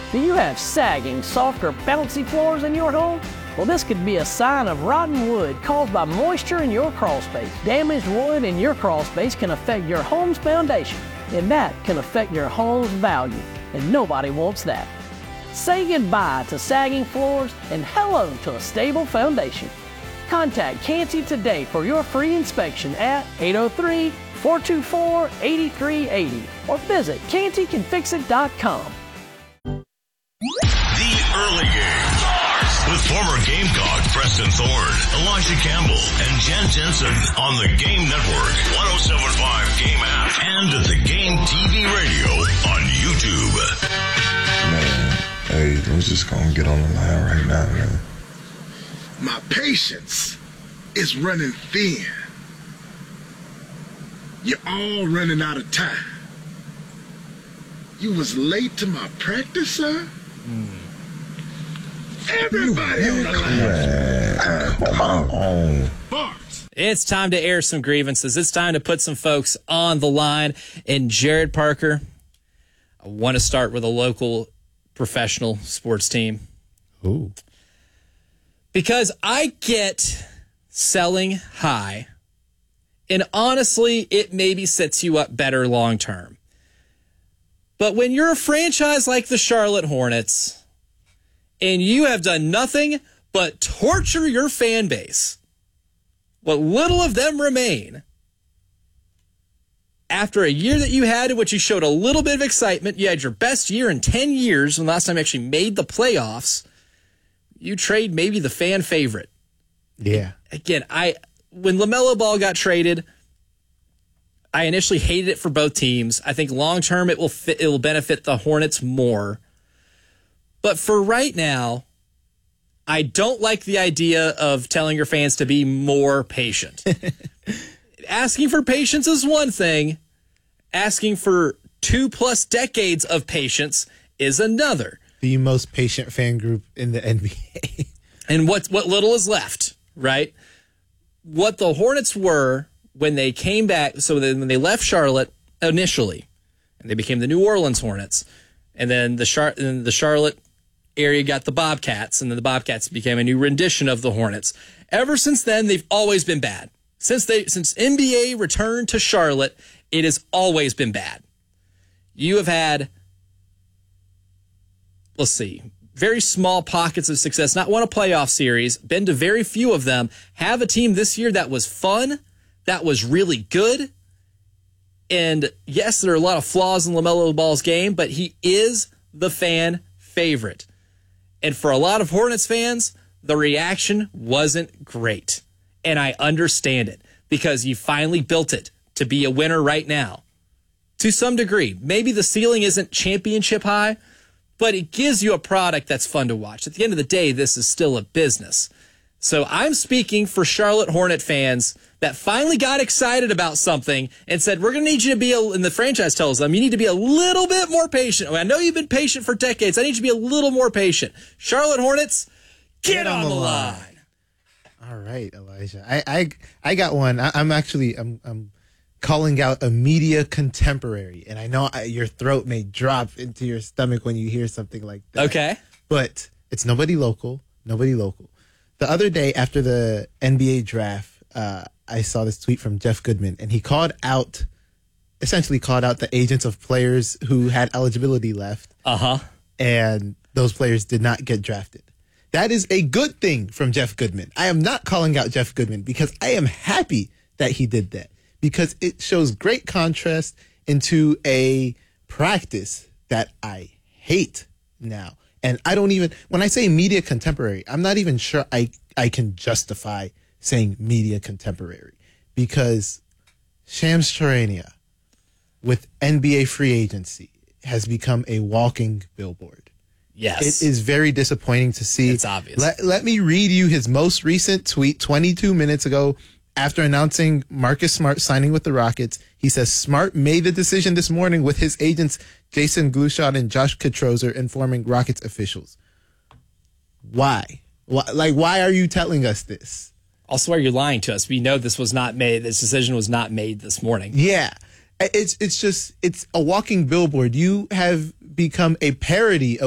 Do you have sagging, soft, or bouncy floors in your home? Well, this could be a sign of rotten wood caused by moisture in your crawl space. Damaged wood in your crawl space can affect your home's foundation, and that can affect your home's value, and nobody wants that. Say goodbye to sagging floors and hello to a stable foundation. Contact Canty today for your free inspection at 803-424-8380 or visit cantycanfixit.com. The Early Game with former Gamecock Preston Thorne, Elijah Campbell, and Jen Jensen on the Game Network, 107.5 Game app, and the Game TV radio on YouTube. Man, hey, let's just go and get on the line right now, man. My patience is running thin. You're all running out of time. You was late to my practice, sir? Everybody on the line. Come on. Bars. It's time to air some grievances. It's time to put some folks on the line. And Jared Parker, I want to start with a local professional sports team. Ooh. Because I get selling high, and honestly, it maybe sets you up better long term. But when you're a franchise like the Charlotte Hornets, and you have done nothing but torture your fan base, what little of them remain, after a year that you had in which you showed a little bit of excitement, you had your best year in 10 years when last time you actually made the playoffs, you trade maybe the fan favorite. Yeah. Again, when LaMelo Ball got traded, I initially hated it for both teams. I think long term it will benefit the Hornets more. But for right now, I don't like the idea of telling your fans to be more patient. Asking for patience is one thing. Asking for 2+ decades of patience is another. The most patient fan group in the NBA. And what little is left, right? What the Hornets were when they came back, so when they left Charlotte initially, and they became the New Orleans Hornets, and then the Charlotte area got the Bobcats, and then the Bobcats became a new rendition of the Hornets. Ever since then, they've always been bad. Since NBA returned to Charlotte, it has always been bad. You have had, let's see, very small pockets of success, not won a playoff series, been to very few of them, have a team this year that was fun, that was really good. And yes, there are a lot of flaws in LaMelo Ball's game, but he is the fan favorite. And for a lot of Hornets fans, the reaction wasn't great. And I understand it because you finally built it to be a winner right now. To some degree, maybe the ceiling isn't championship high, but it gives you a product that's fun to watch. At the end of the day, this is still a business. So I'm speaking for Charlotte Hornet fans that finally got excited about something and said, we're going to need you to be, and the franchise tells them, you need to be a little bit more patient. I know you've been patient for decades. I need you to be a little more patient. Charlotte Hornets, get on the line. All right, Elijah. I got one. I'm calling out a media contemporary, and I know your throat may drop into your stomach when you hear something like that. Okay. But it's nobody local. The other day after the NBA draft, I saw this tweet from Jeff Goodman, and he essentially called out the agents of players who had eligibility left. And those players did not get drafted. That is a good thing from Jeff Goodman. I am not calling out Jeff Goodman because I am happy that he did that, because it shows great contrast into a practice that I hate now. And I don't even, when I say media contemporary, I'm not even sure I can justify saying media contemporary, because Shams Charania with NBA free agency has become a walking billboard. Yes. It is very disappointing to see. It's obvious. Let me read you his most recent tweet 22 minutes ago after announcing Marcus Smart signing with the Rockets. He says, Smart made the decision this morning with his agents Jason Glushon and Josh Katrozer informing Rockets officials. Why? Why are you telling us this? I'll swear you're lying to us. We know this was not made. This decision was not made this morning. Yeah. It's a walking billboard. You have become a parody of